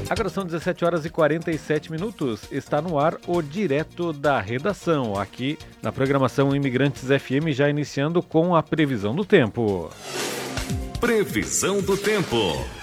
Agora são 17 horas e 47 minutos. Está no ar o Direto da Redação, aqui na programação Imigrantes FM, já iniciando com a previsão do tempo. Previsão do tempo.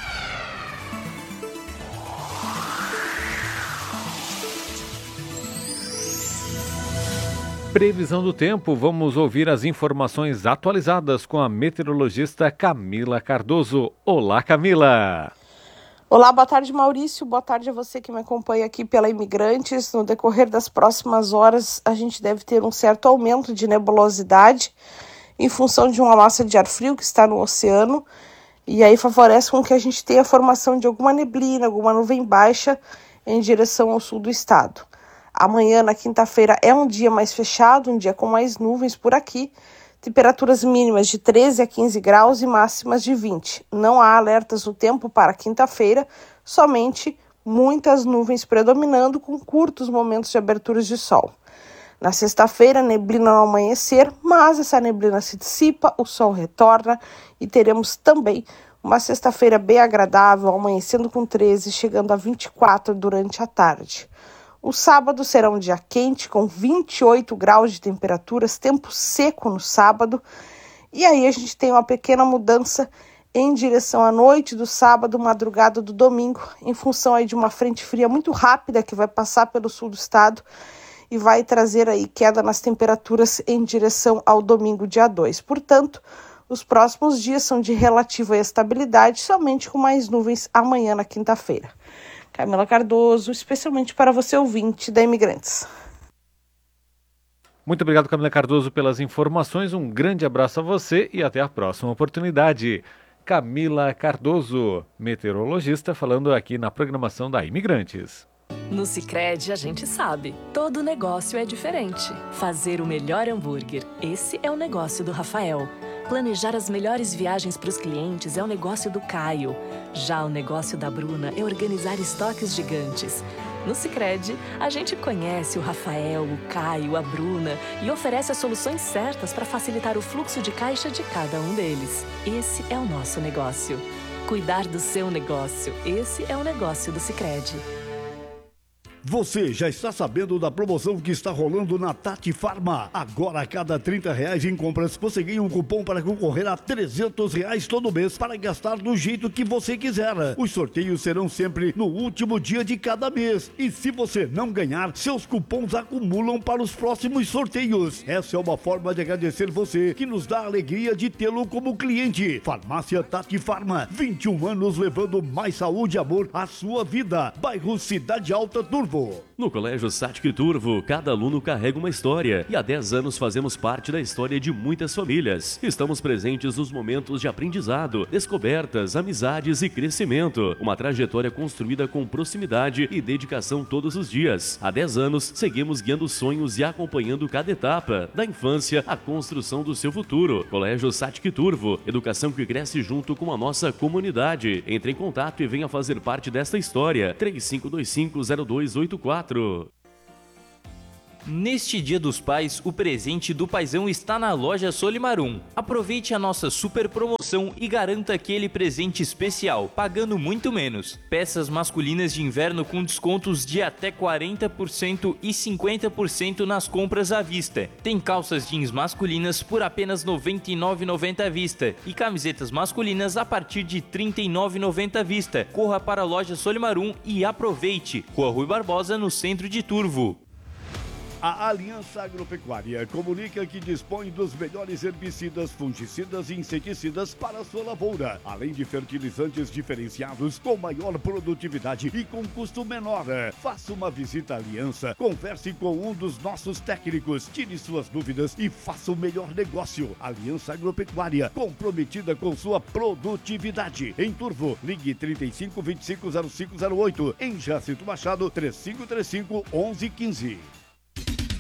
Previsão do tempo, vamos ouvir as informações atualizadas com a meteorologista Camila Cardoso. Olá, Camila! Olá, boa tarde, Maurício. Boa tarde a você que me acompanha aqui pela Imigrantes. No decorrer das próximas horas, a gente deve ter um certo aumento de nebulosidade em função de uma massa de ar frio que está no oceano, e aí favorece com que a gente tenha a formação de alguma neblina, alguma nuvem baixa em direção ao sul do estado. Amanhã, na quinta-feira, é um dia mais fechado, um dia com mais nuvens por aqui. Temperaturas mínimas de 13 a 15 graus e máximas de 20. Não há alertas no tempo para quinta-feira, somente muitas nuvens predominando com curtos momentos de aberturas de sol. Na sexta-feira, neblina no amanhecer, mas essa neblina se dissipa, o sol retorna e teremos também uma sexta-feira bem agradável, amanhecendo com 13, chegando a 24 durante a tarde. O sábado será um dia quente, com 28 graus de temperaturas, tempo seco no sábado. E aí a gente tem uma pequena mudança em direção à noite do sábado, madrugada do domingo, em função aí de uma frente fria muito rápida que vai passar pelo sul do estado e vai trazer aí queda nas temperaturas em direção ao domingo, dia 2. Portanto, os próximos dias são de relativa estabilidade, somente com mais nuvens amanhã na quinta-feira. Camila Cardoso, especialmente para você, ouvinte da Imigrantes. Muito obrigado, Camila Cardoso, pelas informações. Um grande abraço a você e até a próxima oportunidade. Camila Cardoso, meteorologista, falando aqui na programação da Imigrantes. No Sicredi a gente sabe, todo negócio é diferente. Fazer o melhor hambúrguer, esse é o negócio do Rafael. Planejar as melhores viagens para os clientes é o negócio do Caio. Já o negócio da Bruna é organizar estoques gigantes. No Sicredi, a gente conhece o Rafael, o Caio, a Bruna e oferece as soluções certas para facilitar o fluxo de caixa de cada um deles. Esse é o nosso negócio. Cuidar do seu negócio, esse é o negócio do Sicredi. Você já está sabendo da promoção que está rolando na Tati Farma? Agora, a cada R$30 em compras, você ganha um cupom para concorrer a R$300 todo mês para gastar do jeito que você quiser. Os sorteios serão sempre no último dia de cada mês. E se você não ganhar, seus cupons acumulam para os próximos sorteios. Essa é uma forma de agradecer você, que nos dá a alegria de tê-lo como cliente. Farmácia Tati Farma, 21 anos levando mais saúde e amor à sua vida. Bairro Cidade Alta, Turvo. No Colégio Satic Turvo, cada aluno carrega uma história e há 10 anos fazemos parte da história de muitas famílias. Estamos presentes nos momentos de aprendizado, descobertas, amizades e crescimento. Uma trajetória construída com proximidade e dedicação todos os dias. Há 10 anos, seguimos guiando sonhos e acompanhando cada etapa, da infância à construção do seu futuro. Colégio Satic Turvo, educação que cresce junto com a nossa comunidade. Entre em contato e venha fazer parte desta história. 3525-0284. Neste Dia dos Pais, o presente do paizão está na loja Solimarum. Aproveite a nossa super promoção e garanta aquele presente especial, pagando muito menos. Peças masculinas de inverno com descontos de até 40% e 50% nas compras à vista. Tem calças jeans masculinas por apenas R$ 99,90 à vista e camisetas masculinas a partir de R$ 39,90 à vista. Corra para a loja Solimarum e aproveite. Rua Rui Barbosa, no centro de Turvo. A Aliança Agropecuária comunica que dispõe dos melhores herbicidas, fungicidas e inseticidas para a sua lavoura, além de fertilizantes diferenciados com maior produtividade e com custo menor. Faça uma visita à Aliança, converse com um dos nossos técnicos, tire suas dúvidas e faça o melhor negócio. Aliança Agropecuária, comprometida com sua produtividade. Em Turvo, ligue 35 25 0508. Em Jacinto Machado, 3535 1115.